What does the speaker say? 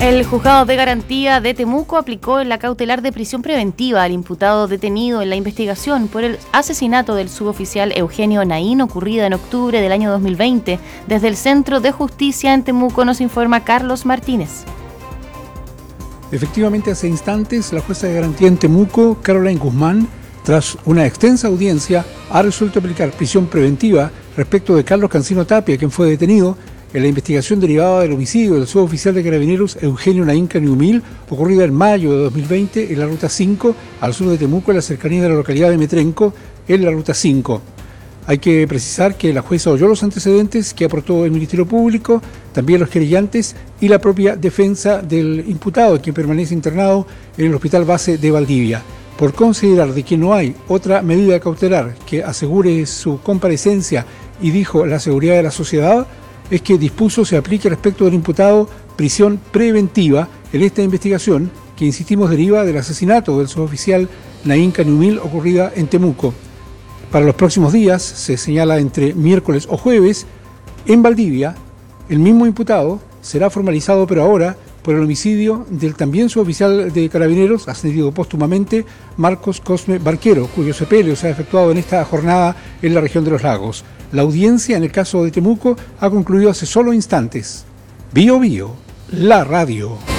El juzgado de garantía de Temuco aplicó la cautelar de prisión preventiva al imputado detenido en la investigación por el asesinato del suboficial Eugenio Naín, ocurrida en octubre del año 2020. Desde el Centro de Justicia en Temuco nos informa Carlos Martínez. Efectivamente, hace instantes, la jueza de garantía en Temuco, Caroline Guzmán, tras una extensa audiencia, ha resuelto aplicar prisión preventiva respecto de Carlos Cancino Tapia, quien fue detenido en la investigación derivada del homicidio del suboficial de Carabineros Eugenio Naín Caniumil, ocurrida en mayo de 2020 en la Ruta 5, al sur de Temuco, en la cercanía de la localidad de Metrenco, en la Ruta 5. Hay que precisar que la jueza oyó los antecedentes que aportó el Ministerio Público, también los querellantes y la propia defensa del imputado, quien permanece internado en el Hospital Base de Valdivia. Por considerar de que no hay otra medida cautelar que asegure su comparecencia y dijo la seguridad de la sociedad, es que dispuso se aplique respecto del imputado prisión preventiva en esta investigación que, insistimos, deriva del asesinato del suboficial Naín Caniumil ocurrida en Temuco. Para los próximos días, se señala entre miércoles o jueves, en Valdivia, el mismo imputado será formalizado, pero ahora por el homicidio del también suboficial de Carabineros, ascendido póstumamente, Marcos Cosme Barquero, cuyo sepelio se ha efectuado en esta jornada en la región de los Lagos. La audiencia en el caso de Temuco ha concluido hace solo instantes. Bío Bío, la radio.